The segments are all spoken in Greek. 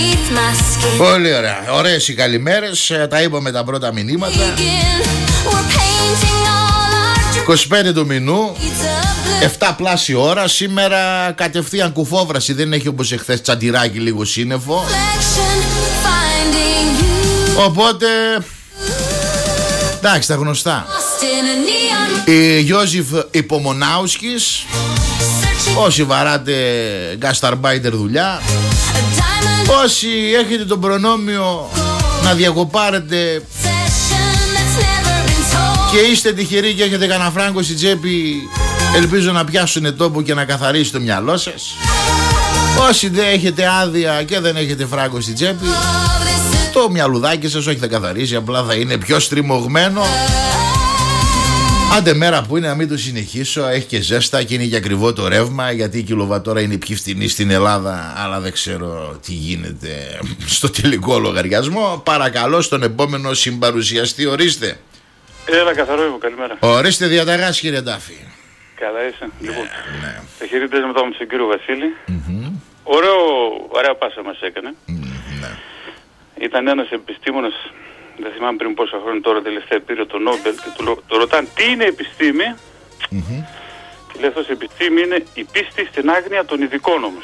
Πολύ ωραία. Ωραίες οι καλημέρες. Τα είπαμε τα πρώτα μηνύματα. 25 του μηνού, 7 πλάση ώρα. Σήμερα κατευθείαν κουφόβραση. Δεν έχει όπως εχθές τσαντιράκι λίγο σύννεφο. Οπότε εντάξει, τα γνωστά. Η Γιώζιφ Υπομονάουσκης. Όσοι βαράτε γκασταρμπάιντερ δουλειά, όσοι έχετε τον προνόμιο να διακοπάρετε και είστε τυχεροί και έχετε κανένα φράγκο στη τσέπη, ελπίζω να πιάσουν τόπο και να καθαρίσει το μυαλό σας. Όσοι δεν έχετε άδεια και δεν έχετε φράγκο στη τσέπη, το μυαλουδάκι σας όχι θα καθαρίσει, απλά θα είναι πιο στριμωγμένο. Άντε μέρα που είναι να μην το συνεχίσω. Έχει και ζέστα και είναι και ακριβό το ρεύμα, γιατί η κιλοβατόρα είναι η πιο φθηνή στην Ελλάδα. Αλλά δεν ξέρω τι γίνεται στο τελικό λογαριασμό. Παρακαλώ στον επόμενο συμπαρουσιαστή, ορίστε. Έλα, καθαρό είμαι, καλημέρα. Ορίστε διαταγάς, κύριε Ντάφη. Καλά είσαι. Ναι, λοιπόν, ναι. τα χαιρετίζουμε μετά με τον κύριο Βασίλη. Ωραία πάσα μας έκανε. Ναι. Ήταν ένας επιστήμονας, δεν θυμάμαι πριν πόσα χρόνια, τώρα τελευταία πήρε το Νόμπελ και του ρωτάνε τι είναι επιστήμη. Και λέει αυτός, επιστήμη είναι η πίστη στην άγνοια των ειδικών όμως.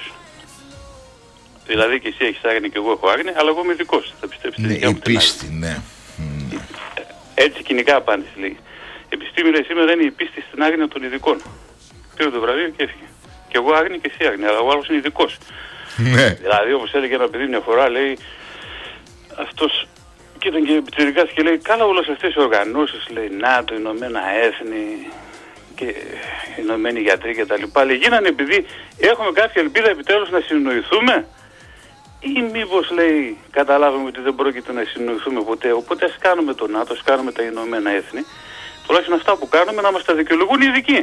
Δηλαδή και εσύ έχεις άγνοια και εγώ έχω άγνοια, αλλά εγώ είμαι ειδικός. Θα πιστέψεις τη δικιά μου την άγνοια. Ναι. Έτσι κοινικά απάντηση λέει. Επιστήμη λέει σήμερα είναι η πίστη στην άγνοια των ειδικών. Πήρε το βραβείο και έφυγε. Και εγώ άγνοια και εσύ άγνοια, αλλά ο άλλος είναι ειδικός. Ναι. Δηλαδή όπως έλεγε ένα παιδί μια φορά, λέει αυτός, και ήταν και πιτσιρικάς και λέει καλά όλες αυτές οι οργανώσεις, λέει ΝΑΤΟ, Ηνωμένα Έθνη και Ηνωμένοι Γιατροί και τα λοιπά, λέει γίνανε επειδή έχουμε κάποια ελπίδα επιτέλους να συνοηθούμε, ή μήπως λέει καταλάβουμε ότι δεν πρόκειται να συνοηθούμε ποτέ, οπότε ας κάνουμε το ΝΑΤΟ, ας κάνουμε τα Ηνωμένα Έθνη, τουλάχιστον αυτά που κάνουμε να μας τα δικαιολογούν οι ειδικοί.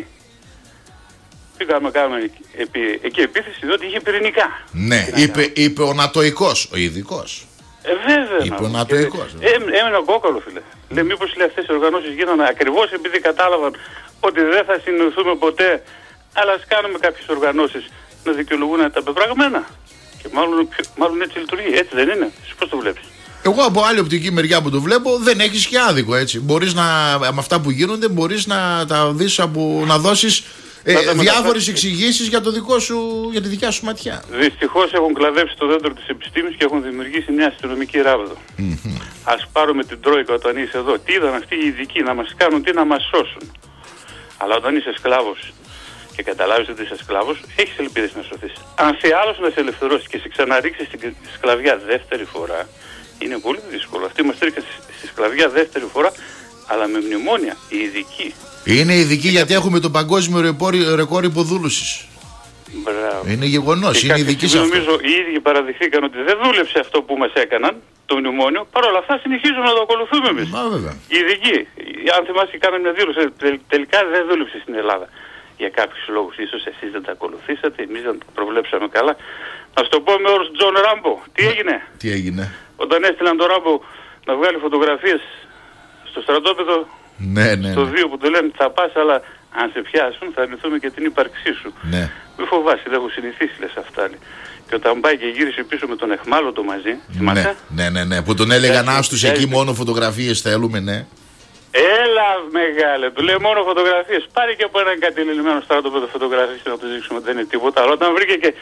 Πήγαμε εκεί επίθεση διότι είχε πυρηνικά. Ναι, είπε ο Νατοϊκός, ο ειδικός. Βέβαια. Είπε ο Νατοϊκός. Έμεινε κόκαλο, φίλε. Λέει μήπως λέει, αυτές οι οργανώσεις γίνανε ακριβώς επειδή κατάλαβαν ότι δεν θα συνοηθούμε ποτέ, αλλά ας κάνουμε κάποιες οργανώσεις να δικαιολογούν τα πεπραγμένα. Και μάλλον έτσι λειτουργεί. Έτσι δεν είναι? Εσύ πώς το βλέπεις? Εγώ από άλλη οπτική μεριά που το βλέπω, δεν έχεις και άδικο, έτσι. Μπορείς να, με αυτά που γίνονται, μπορείς να τα δεις να δώσεις διάφορες εξηγήσεις για, για τη δικιά σου ματιά. Δυστυχώς έχουν κλαδέψει το δέντρο της επιστήμης και έχουν δημιουργήσει μια αστυνομική ράβδο. Ας πάρουμε την Τρόικα όταν είσαι εδώ. Τι είδαν αυτοί οι ειδικοί να μας κάνουν, τι να μας σώσουν. Αλλά όταν είσαι σκλάβος και καταλάβεις ότι είσαι σκλάβος, έχεις ελπίδες να σωθείς. Αν θε άλλος να σε ελευθερώσει και σε ξαναρίξει στην σκλαβιά δεύτερη φορά, είναι πολύ δύσκολο. Αυτοί μας ρίξαν στη σκλαβιά δεύτερη φορά, αλλά με μνημόνια, οι ειδικοί. Είναι ειδικοί γιατί έχουμε το παγκόσμιο ρεκόρ υποδούλωσης. Μπράβο. Είναι γεγονός, είναι ειδικοί σε αυτό. Νομίζω οι ίδιοι παραδειχθήκαν ότι δεν δούλεψε αυτό που μας έκαναν, το μνημόνιο. Παρ' όλα αυτά συνεχίζουμε να το ακολουθούμε εμείς. Οι ειδικοί, αν θυμάσαι, κάναμε μια δήλωση. Τελικά δεν δούλεψε στην Ελλάδα. Για κάποιους λόγους, ίσως εσείς δεν τα ακολουθήσατε, εμείς δεν τα προβλέψαμε καλά. Να σου το πω με όρους Τζον Ράμπο. Τι έγινε? Όταν έστειλαν τον Ράμπο να βγάλει φωτογραφίες στο στρατόπεδο, στο 2 που του λένε θα πας, αλλά αν σε πιάσουν θα αρνηθούμε και την ύπαρξή σου. Ναι. Μη φοβάσαι, δεν έχω συνηθίσει λες αυτά. Και όταν πάει και γύρισε πίσω με τον Εχμάλωτο μαζί, θυμάσαι? Ναι, που τον έλεγαν άστους εκεί μόνο φωτογραφίες θέλουμε, ναι. Έλα μεγάλε, του λέει μόνο φωτογραφίες. Πάρε και από έναν κατηληλημένο στρατόπεδο φωτογραφίες να του δείξουμε ότι δεν είναι τίποτα. Αλλά όταν βρήκε και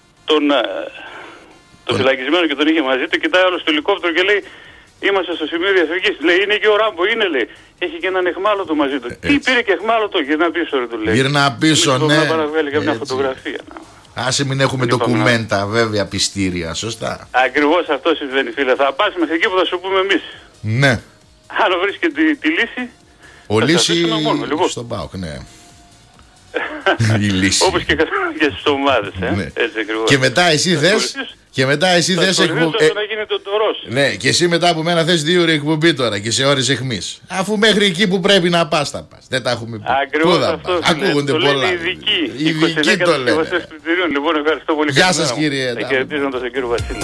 τον φυλακισμένο και τον είχε μαζί του, κοιτάει άλλο στο ελικόπτερο και λέει είμαστε στο σημείο διαφυγής. Λέει είναι και ο Ράμπο, είναι λέει. Έχει και έναν εχμάλωτο μαζί του. Τι πήρε και εχμάλωτο, γυρνά πίσω ρε του λέει. Γυρνά πίσω, ναι. Να παραβγάλει για μια φωτογραφία. Άσε μην έχουμε ντοκουμέντα, βέβαια, πιστήρια, σωστά. Ακριβώς αυτό συμβαίνει φίλε. Θα πας μέχρι εκεί που θα σου πούμε εμείς. Ναι. Αν βρεις και τη λύση. Ο λύση στον ΠΑΟΚ, ναι. Η λύση. Όπως και στις ομάδες, ναι. Έτσι ακριβώς. Και μετά εσύ θες. Και μετά εσύ θες ναι, και εσύ μετά από μένα θες 2 ώρες εκπομπή τώρα και σε ώρες εχμής. Αφού μέχρι εκεί που πρέπει να πας θα πας. Δεν τα έχουμε πει. Ακριβώς αυτό. Ακούγονται πολλά. Είναι ειδικοί. Οι ειδικοί το λένε. Λοιπόν, ευχαριστώ πολύ. Γεια σας κύριε. Θα χαιρετίζοντας τον κύριο Βασίλη.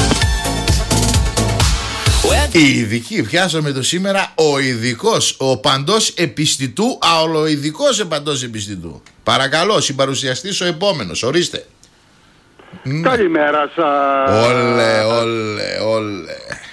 Οι ειδικοί, πιάσαμε το σήμερα ο ειδικός, ο παντός επιστητού, αολοειδικός παντός επιστητού. Παρακαλώ, συμπαρουσιαστής ο επόμενος, ορίστε. Καλημέρα σας. Όλε.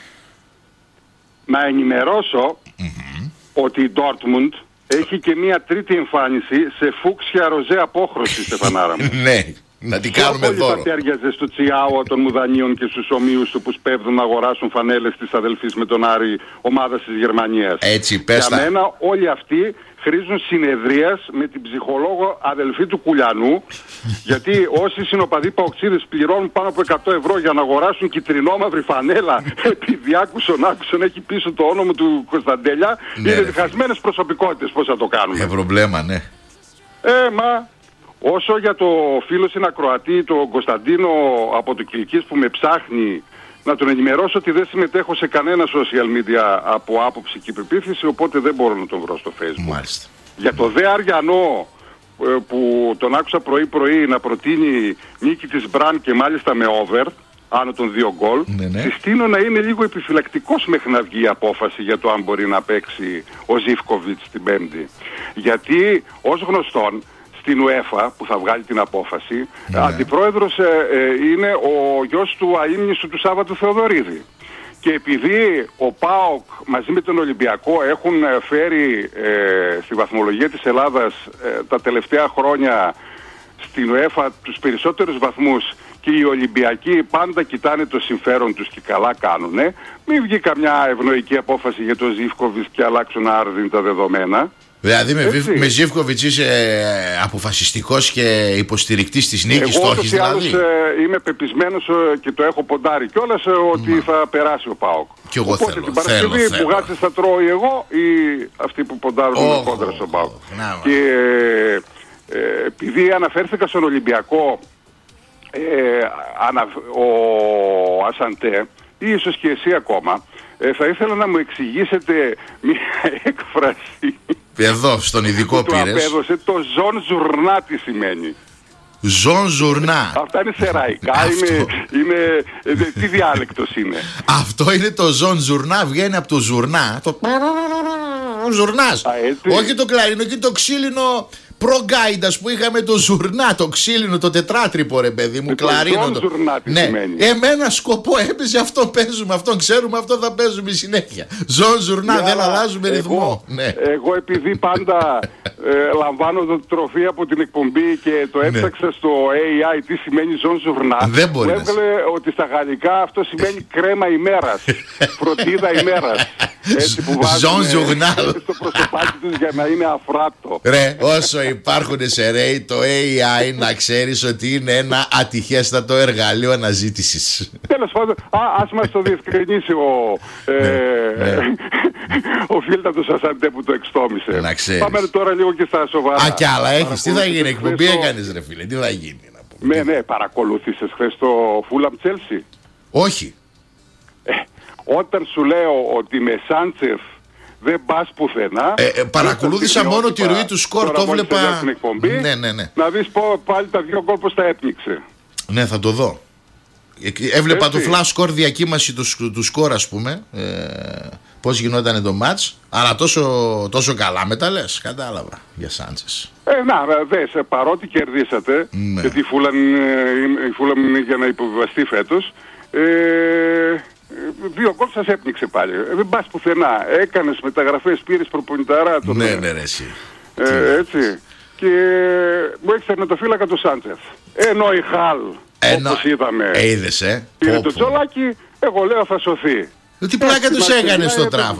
Να ενημερώσω ότι η Dortmund έχει και μία τρίτη εμφάνιση σε φούξια ροζέ απόχρωση, Στεφανάρα μου. Ναι, να την κάνουμε δώρο. Πολύ θα τέριαζε στο Τσιάο των Μουδανίων και στους ομοίους του που σπέβδουν να αγοράσουν φανέλες της αδελφής με τον Άρη, ομάδας της Γερμανίας. Έτσι, πες τα. Για μένα όλοι αυτοί χρήζουν συνεδρίας με την ψυχολόγο αδελφή του Κουλιανού, γιατί όσοι συνοπαδοί παοξίδες πληρώνουν πάνω από 100 ευρώ για να αγοράσουν κυτρινόμαυρη φανέλα, επειδή άκουσον έχει πίσω το όνομα του Κωνσταντέλια, Ναι, είναι ρε, διχασμένες προσωπικότητες. Πώς θα το κάνουμε? Προβλέμα, ναι. Μα όσο για το φίλο συνακροατή, τον Κωνσταντίνο από το Κιλκής που με ψάχνει, να τον ενημερώσω ότι δεν συμμετέχω σε κανένα social media από άποψη και πεποίθηση, οπότε δεν μπορώ να τον βρω στο Facebook. Μάλιστα. Για το δε Αριανό που τον άκουσα πρωί-πρωί να προτείνει νίκη της Μπραν και μάλιστα με over, άνω των 2 γκολ, Ναι. συστήνω να είναι λίγο επιφυλακτικός μέχρι να βγει η απόφαση για το αν μπορεί να παίξει ο Ζίβκοβιτς την Πέμπτη. Γιατί ως γνωστόν στην UEFA που θα βγάλει την απόφαση, αντιπρόεδρος είναι ο γιος του αείμνηστου του Σάββατου Θεοδωρίδη. Και επειδή ο ΠΑΟΚ μαζί με τον Ολυμπιακό έχουν φέρει στη βαθμολογία της Ελλάδας τα τελευταία χρόνια στην UEFA τους περισσότερους βαθμούς και οι Ολυμπιακοί πάντα κοιτάνε το συμφέρον τους και καλά κάνουνε, μην βγει καμιά ευνοϊκή απόφαση για τον Ζίβκοβιτς και αλλάξουν άρδιν τα δεδομένα. Δηλαδή με Ζίβκοβιτς είσαι αποφασιστικός και υποστηρικτής της νίκης, το έχεις δηλαδή? Εγώ είμαι πεπισμένος και το έχω ποντάρει κιόλας ότι θα περάσει ο ΠΑΟΚ. Κι εγώ οπότε θέλω, την Παρασκευή που γάτσες θα τρώω εγώ ή αυτοί που ποντάρουν κόντρα στον ΠΑΟΚ. Και επειδή αναφέρθηκα στον Ολυμπιακό, ο Ασαντέ ή ίσως και εσύ ακόμα, θα ήθελα να μου εξηγήσετε μια έκφραση εδώ στον ειδικό που πήρες. του απέδωσε, το ζων ζουρνά τι σημαίνει. Ζων ζουρνά. Αυτά είναι σεραϊκά, είναι τι διάλεκτος είναι? Αυτό είναι το ζων ζουρνά, βγαίνει από το ζουρνά. Το ζουρνάς. Όχι το κλαρίνο, και το ξύλινο προγκάιντας που είχαμε, το ζουρνά, το ξύλινο, το τετράτρυπο, ρε παιδί μου, κλαρίνο. Το ζουρνά τι σημαίνει? Εμένα σκοπό έπαιζε, αυτό παίζουμε, αυτό ξέρουμε, αυτό θα παίζουμε συνέχεια. Ζων ζουρνά, δεν αλλάζουμε ρυθμό. Εγώ επειδή πάντα λαμβάνω τροφή από την εκπομπή και το έψαξα στο AI τι σημαίνει ζων ζουρνά, δεν μπορεί. Μου έβγαλε ότι στα γαλλικά αυτό σημαίνει κρέμα ημέρας, φροντίδα ημέρας. Έτσι που βάζουν στο προσωπάκι τους για να είναι αφράτο. Ρε, όσο υπάρχουν σε Ray, το AI να ξέρεις ότι είναι ένα ατυχέστατο εργαλείο αναζήτησης. Τέλος πάντων, ας μας το διευκρινίσει ο φίλτατος Ασαντέ που το εξτόμησε. Να ξέρεις. Πάμε τώρα λίγο και στα σοβαρά. Κι άλλα έχεις, τι θα γίνει, εκπομπή έκανες ρε φίλε, τι θα γίνει? Ναι, παρακολούθησες χθες το Φούλαμ Τσέλσι? Όχι. Όταν σου λέω ότι με Σάντσεφ δεν πας πουθενά. Παρακολούθησα μόνο τη ροή του σκορ, το βλέπα. Ναι. Να δεις πάλι τα 2 γκολ πως τα έπνιξε. Ναι, θα το δω. Έβλεπα το flash score, διακύμαση του σκορ, ας πούμε. Πώς γινόταν το μάτς. Αλλά τόσο καλά μετά λες. Κατάλαβα για Σάντσες. Δες, παρότι κερδίσατε, γιατί η Φούλαμ είναι για να υποβιβαστεί φέτος, 2 γκολ σας έπνιξε πάλι. Δεν πας πουθενά. Έκανες μεταγραφές, πήρες προπονηταρά. Ναι, ρε εσύ. Έτσι. Και μου έχεις τερματοφύλακα το Σάντσεφ. Ενώ η Χαλ, όπως είδαμε, πήρε το τζολάκι, εγώ λέω θα σωθεί. Τι πλάκα τους έκανε στο τράφο?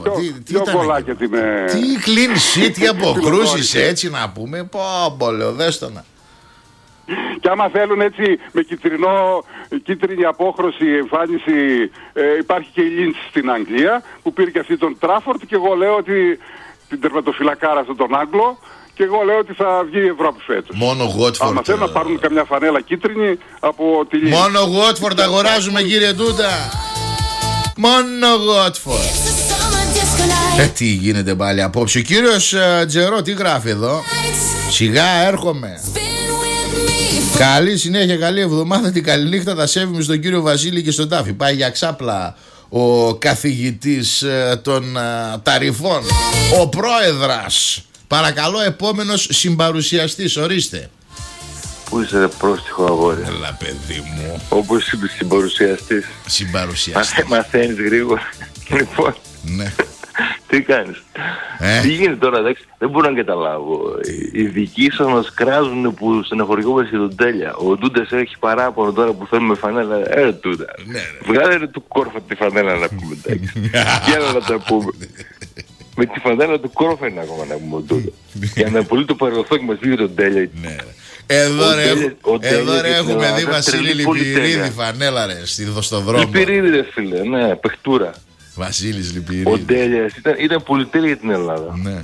Τι clean sheet, τι αποκρούσεις, έτσι να πούμε. Πω, λέω, δέστονα. Και άμα θέλουν έτσι με κίτρινη απόχρωση εμφάνιση, υπάρχει και η Λίντς στην Αγγλία που πήρε και αυτή τον Τράφορντ, και εγώ λέω ότι την τερματοφυλακάρα αυτόν τον Άγγλο, και εγώ λέω ότι θα βγει η Ευρώπη φέτος. Μόνο Γουότφορντ. Άμα θέλουν να πάρουν καμιά φανέλα κίτρινη από τη Λίντς. Μόνο Γουότφορντ αγοράζουμε, κύριε Τούτα. Μόνο Γουότφορντ. Τι γίνεται πάλι απόψε? Ο κύριος Τζερό τι γράφει εδώ? Σιγά έρχομαι. Καλή συνέχεια, καλή εβδομάδα, την καληνύχτα τα σέβουμε στον κύριο Βασίλη και στον Τάφη. Πάει για ξάπλα ο καθηγητής των ταρυφών, ο πρόεδρας. Παρακαλώ, επόμενος συμπαρουσιαστής, ορίστε. Πού είσαι ρε πρόστιχο αγόρι. Έλα παιδί μου. Όπως είπες συμπαρουσιαστής. Συμπαρουσιαστής. Μαθαίνεις γρήγορα. Λοιπόν. Ναι. Τι κάνεις. Τι γίνεται τώρα, δεν μπορώ να καταλάβω. Οι δικοί σας μας κράζουν που στεναχωριόμαστε για τον Τέλεια. Ο Ντούντας έχει παράπονο τώρα που θέλουμε φανέλα. Τούτα. Βγάλε του Κόρφα τη φανέλα να πούμε. Και άλλα να τα πούμε. Με τη φανέλα του Κόρφα είναι ακόμα να πούμε ο Ντούντα. Για να πολύ το παρελθόν και μας βγει τον Τέλεια. Εδώ ρε έχουμε δει Βασίλη Λυπηρίδη φανέλα ρε στον δρόμο. Λυπηρίδη ρε φίλε, ναι, παιχτούρα. Βασίλης Λυπηρίδη. Ο Τέλειας ήταν πολυτέλεια για την Ελλάδα. Ναι.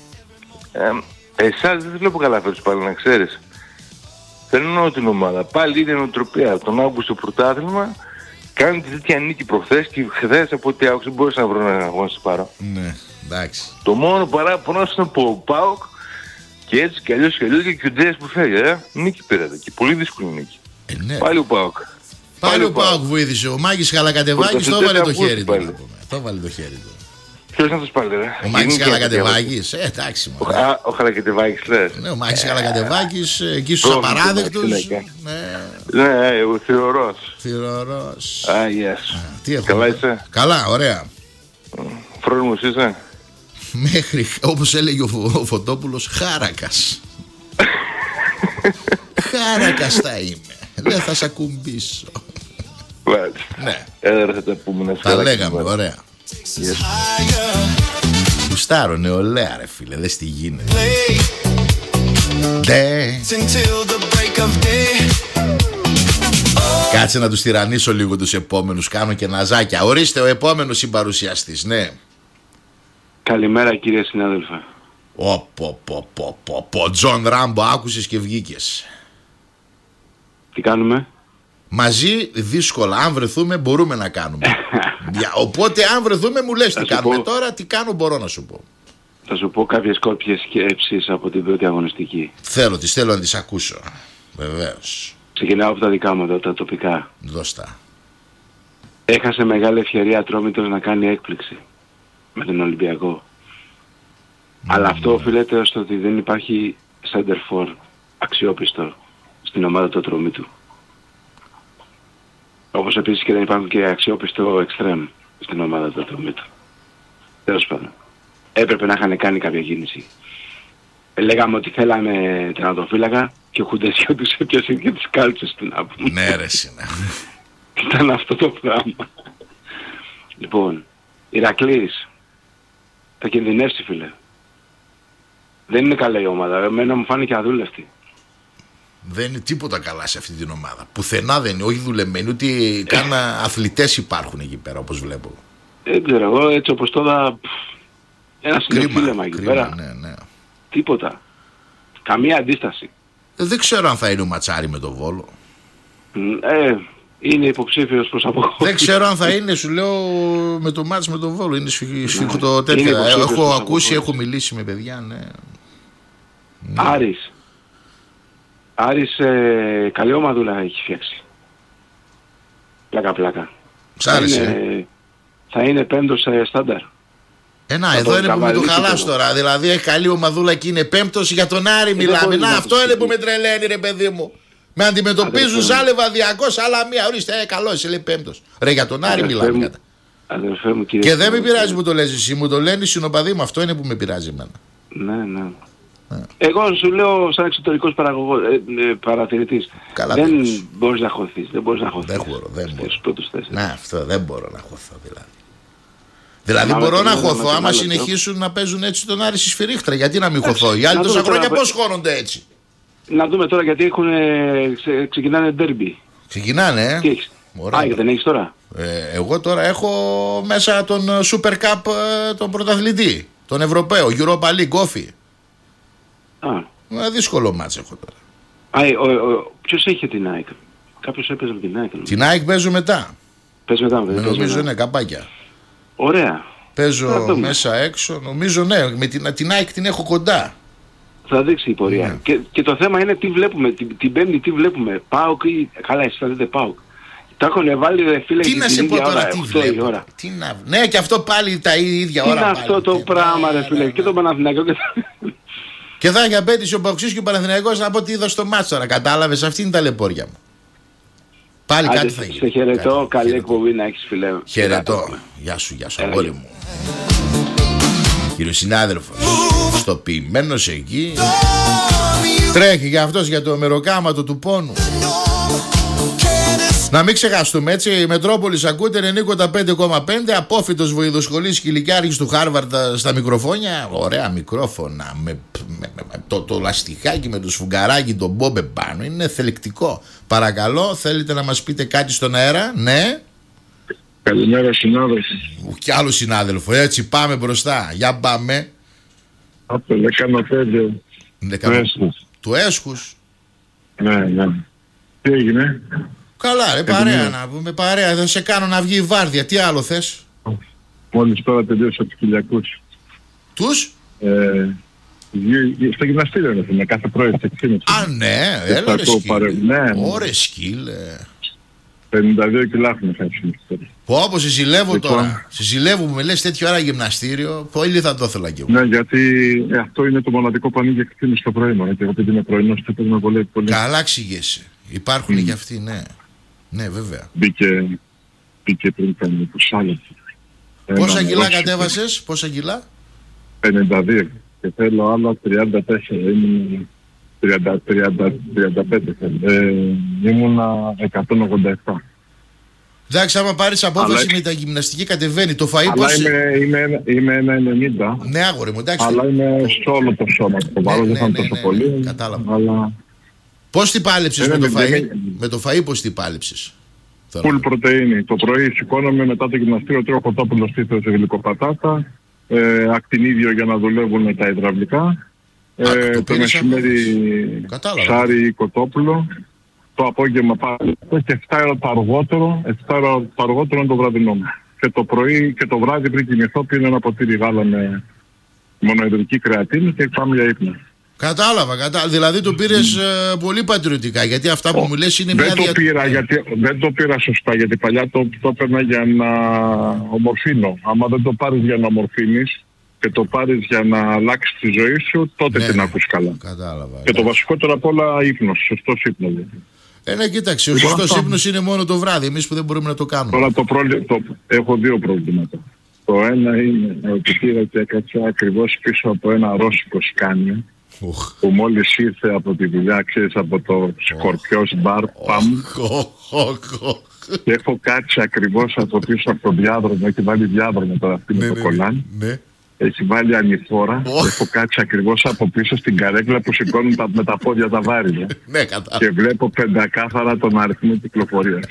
Εσάς δεν βλέπω καλά φέτος πάλι να ξέρεις. Δεν εννοώ την ομάδα. Πάλι ίδια νοοτροπία. Τον Αύγουστο πρωτάθλημα κάνετε τέτοια νίκη προχθές και χθες από ό,τι άκουσα δεν μπορούσα να βρω ένα αγώνα να πάρω. Ναι, εντάξει. Το μόνο παράπονο ήταν από ο ΠΑΟΚ και έτσι κι αλλιώς και ο Ντέας που φεύγει. Νίκη πήρατε και πολύ δύσκολη νίκη. Ναι. Πάλι ο ΠΑΟΚ. Πάλι ο ΠΑΟΚ βοήθησε. Ο Μάκης Χαλακατεβάκης το έβαλε το χέρι του. Το έβαλε το χέρι του. Ποιος να τους πάλι ρε. Ο Μάκης Χαλακατεβάκης. Εντάξει. Ο Χαλακατεβάκης λες. Ναι, ο Μάκης Χαλακατεβάκης εκεί στους απαράδεκτους. Ναι, ο Θηρορός. Θηρορός. Yes. Καλά είσαι. Καλά, ωραία. Φρόνιμος είσαι. Μέχρι, όπως έλεγε ο Φωτόπουλος, χάρακας. Χάρακας θα είμαι. Δεν θα σ' ακουμπήσω. Ναι. Θα τα πούμε. Τα λέγαμε, ωραία. Γουστάρω, νεολαία ρε φίλε, δες τι γίνεται. Κάτσε να τους τυραννίσω λίγο τους επόμενους. Κάνω και ναζάκια. Ορίστε ο επόμενος συμπαρουσιαστής. Ναι. Καλημέρα κύριε συνάδελφε. Τζον Ράμπο, άκουσες και βγήκες. Τι κάνουμε? Μαζί δύσκολα. Αν βρεθούμε μπορούμε να κάνουμε. Οπότε αν βρεθούμε μου λες τι κάνουμε τώρα. Τι κάνω μπορώ να σου πω. Θα σου πω κάποιες κόπιες σκέψεις από την πρώτη αγωνιστική. Θέλω να τις ακούσω. Βεβαίως. Ξεκινάω από τα δικά μου εδώ, τα τοπικά. Δώστα. Έχασε μεγάλη ευκαιρία Ατρόμητος να κάνει έκπληξη με τον Ολυμπιακό. Αλλά αυτό οφείλεται στο ότι δεν υπάρχει center for αξιόπιστο στην ομάδα του Ατρόμητου. Όπως επίσης και δεν υπάρχουν και αξιόπιστο εξτρέμ στην ομάδα του Ατρόμητου. Τέλος πάντων. Έπρεπε να είχαν κάνει κάποια κίνηση. Λέγαμε ότι θέλαμε τερματοφύλακα και ο Χουντεσιό τους έπιασε και τις κάλτσες του να πούμε. Ναι ρε συνά. Ήταν αυτό το πράγμα. Λοιπόν, Ηρακλής θα κινδυνεύσει φίλε. Δεν είναι καλή η ομάδα. Εμένα μου φάνηκε αδούλευτη. Δεν είναι τίποτα καλά σε αυτή την ομάδα. Πουθενά δεν είναι. Όχι δουλεμένοι, ούτε καν αθλητές υπάρχουν εκεί πέρα όπως βλέπω. Δεν ξέρω εγώ έτσι όπως τώρα. Ένα συνεχίλεμα εκεί πέρα. Ναι. Τίποτα. Καμία αντίσταση. Δεν ξέρω αν θα είναι ο Ματσάρη με τον Βόλο. Είναι υποψήφιος προς αποχώρηση. Δεν ξέρω αν θα είναι, σου λέω, με το μάτς με τον Βόλο. Είναι σφιχτό τέτοια. Έχω ακούσει, έχω μιλήσει με παιδιά, ναι. Άρης καλή ομαδούλα έχει φτιάξει. Πλάκα. Σ' άρεσε. Θα είναι πέμπτος στάνταρ. Εδώ είναι που με το χαλάς τώρα. Δηλαδή έχει καλή ομαδούλα και είναι πέμπτος. Για τον Άρη μιλάμε. Αυτό είναι που με τρελαίνει ρε παιδί μου. Με αντιμετωπίζουν σαν λεβαδιακός, άλλα μία. Ορίστε, καλό είσαι, λέει πέμπτος. Ρε για τον Άρη μιλάμε. Αδερφέ μου, κύριε. Και δεν με πειράζει που το λες εσύ, μου το λένε οι συνοπαδοί μου. Αυτό είναι που με πειράζει εμένα. Ναι. Εγώ σου λέω σαν εξωτερικός παρατηρητής. Δεν μπορείς να χωθείς. Δεν μπορώ. Ναι, αυτό δεν μπορώ να χωθώ δηλαδή. Δηλαδή μπορώ να χωθώ άμα συνεχίσουν να παίζουν έτσι τον Άρη στη σφυρίχτρα. Γιατί να μην χωθώ? Οι άλλοι τόσα χρόνια πώς χώνονται έτσι? Να δούμε τώρα γιατί ξεκινάνε ντέρμπι. Ξεκινάνε, Τι έχεις? Δεν έχεις τώρα? Εγώ τώρα έχω μέσα τον Super Cup, τον πρωταθλητή, τον Ευρωπαίο, Europa League, Όφι. Δύσκολο μάτς έχω τώρα. Ποιος έχει την ΑΕΚ? Κάποιος έπαιζε με την ΑΕΚ. Την ΑΕΚ παίζω μετά. Νομίζω είναι καπάκια. Ωραία. Παίζω μέσα έξω, νομίζω ναι, με την ΑΕΚ την έχω κοντά. Θα δείξει η πορεία. Και το θέμα είναι τι βλέπουμε, την Πέμπτη τι βλέπουμε. ΠΑΟΚ ή καλά εσείς θα δείτε ΠΑΟΚ. Τα έχουν βάλει ρε φίλε. Τι να σε πω τώρα, τι βλέπω. Ναι, και αυτό πάλι τα ίδια ώρα. Τι είναι αυτό το πράγμα ρε φίλε. Και το Παναθηναϊκό και Και θα έχει απέτηση ο Παοξής και ο Παναθηναϊκός να πω τι είδα στο μάτσο τώρα. Κατάλαβες, αυτή είναι τα λεπόρια μου. Πάλι κάτι θα γίνει. Σε χαιρετώ, καλή εκπομπή να έχεις, φίλε. Χαιρετώ. Γεια σου, αγόρι μου. Κύριο συνάδελφο, στο ποιημένος εκεί τρέχει για αυτός για το μεροκάματο του πόνου. Να μην ξεχάσουμε έτσι, η Μετρόπολης ακούτε, Νίκο τα 5,5, απόφυτος βοηδοσχολής Κιλικιάρχης του Χάρβαρντ στα μικροφόνια. Ωραία μικρόφωνα, με το λαστιχάκι, με το σφουγγαράκι, τον μπόμπε πάνω, είναι θελεκτικό. Παρακαλώ, θέλετε να μας πείτε κάτι στον αέρα? Ναι. Καλημέρα συνάδελφοι. Κι άλλο συνάδελφο, έτσι πάμε μπροστά. Για πάμε. Από το Λεκανοπέδιο του Έσχους. Ναι. Τι έγινε? Καλά ρε, παρέα να πούμε, παρέα. Θα σε κάνω να βγει η βάρδια. Τι άλλο θες? Μόλις τώρα τελείωσα τους Κυλιακούς. Τους? Στο γυμναστήριο είναι κάθε πρωί. Α, ναι, έλα ρε σκύλε. Ωρε σκύλε. 52 κιλά έχουμε χάσει. Πω, σε ζηλεύω τώρα. Σε ζηλεύω που με λες τέτοιο ώρα γυμναστήριο. Πολύ θα το ήθελα κι εγώ. Ναι, γιατί αυτό είναι το μοναδικό που ανοίγει εκτίμηση στο πρωί μου. Και εγώ επειδή είμαι πρωινός και παίρνω πολύ. Καλά ξηγέσαι. Υπάρχουν και αυτοί, ναι. Ναι, βέβαια. Μπήκε πριν κάνει 20 άλλα. Πόσα κιλά κατέβασες, πόσα κιλά? 52. Και θέλω άλλα 34. Ήμουν 35. Ήμουνα 187. Εντάξει, άμα πάρεις απόφαση με τα γυμναστική κατεβαίνει. Το φαΐ πώς... είμαι 1,90. Ναι, αγόρι μου, εντάξει. Αλλά είμαι σε όλο το σώμα. Το βάρος δεν θα είναι τόσο πολύ. Κατάλαβα. Αλλά... Πώς την πάλεψες με το φαΐ? Με το φαΐ πώς την πάλεψες? Full πρωτεΐνη. Το πρωί σηκώνομαι μετά το γυμναστήριο, τρώω κοτόπουλο στήθο σε γλυκοπατάτα, ακτινίδιο για να δουλεύουν τα υδραυλικά, το μεσημέρι ψάρι κοτόπουλο, το απόγευμα πάλι και 7 ώρα το αργότερο είναι το βραδινό μου. Και το πρωί και το βράδυ πριν κοιμηθώ πίνω ένα ποτήρι γάλα με μονοϊδρική κρεατίνη και πάμε για ύπνο. Κατάλαβα. Δηλαδή το πήρες πολύ πατριωτικά, γιατί αυτά που μου λες είναι μια δεν το πήρα σωστά, γιατί παλιά το έπαιρνα για να ομορφύνω. Άμα δεν το πάρεις για να ομορφύνεις και το πάρεις για να αλλάξεις τη ζωή σου, τότε την ακούς καλά. Κατάλαβα. Και το βασικότερο απ' όλα ύπνος, σωστός ύπνος. Ναι, κοίταξε, ο σωστός ύπνος είναι μόνο το βράδυ, εμείς που δεν μπορούμε να το κάνουμε. Τώρα έχω δύο προβλήματα. Το ένα είναι ότι πήρα και έκατσα ακριβώς πίσω από ένα ρώσικο σκάνιο. Που μόλις ήρθε από τη δουλειά, ξέρεις, από το Σκορπιός Μπαρ Παμ, και έχω κάτσει ακριβώς από πίσω από το διάδρομο. Έχει βάλει διάδρομο τώρα αυτή με το κολάν. Έχει βάλει ανηφόρα. Έχω κάτσει ακριβώς από πίσω στην καρέκλα που σηκώνουν με τα πόδια τα βάρη. Και βλέπω πεντακάθαρα τον αριθμό κυκλοφορίας.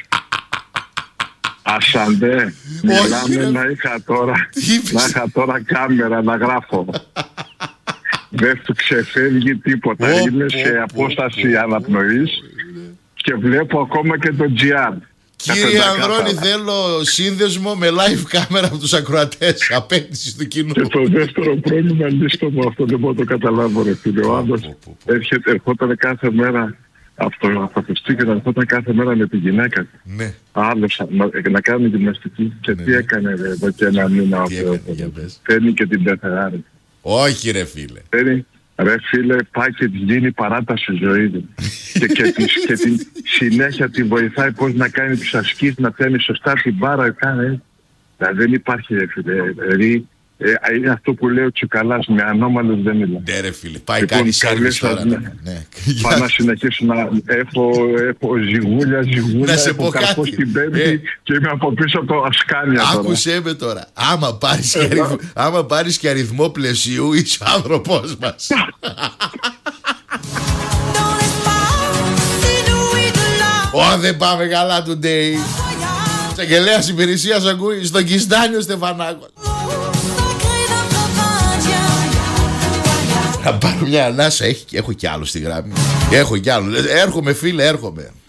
Ασαντέ, μιλάμε να είχα τώρα κάμερα να γράφω. Δεν του ξεφεύγει τίποτα. Είναι σε απόσταση αναπνοής και βλέπω ακόμα και το GR. Κύριε Ανδρώνη, θέλω σύνδεσμο με live κάμερα από τους ακροατές. Απέτηση του κοινού. Και το δεύτερο πρόβλημα λύστο αυτό δεν μπορώ να το καταλάβω, ρε φίλε. Ο άλλος ερχόταν κάθε μέρα από τα Χριστούγεννα, ερχόταν κάθε μέρα με τη γυναίκα. Ναι. Άλλος να κάνει γυμναστική. Και τι έκανε εδώ και ένα μήνα? Παίρνει και την πεθεράρη. Όχι ρε φίλε. Ρε φίλε, πάει και της γίνει παράταση ζωή του. και τη συνέχεια τη βοηθάει πώς να κάνει τις ασκήσεις, να κάνει σωστά την μπάρα. Δεν υπάρχει ρε φίλε. Είναι αυτό που λέει ο Τσουκαλάς, με ανώμαλους δεν μιλά. Ναι ρε φίλε, πάει κάνει σέρβις τώρα. Πάω να συνεχίσω να έχω ζυγούλια, έχω καρπό στην Πέμπτη και είμαι από πίσω από το ασκάνια. Άκουσέ με τώρα, άμα πάρεις και αριθμό πλαισίου είσαι ο άνθρωπός μας. Δεν πάμε καλά today. Εισαγγελέας υπηρεσίας ακούει στον Κιστάνιο Στεφανάκο. Να πάρω μια ανάσα, έχω κι άλλο στη γράμμη. Έρχομαι φίλε, έρχομαι.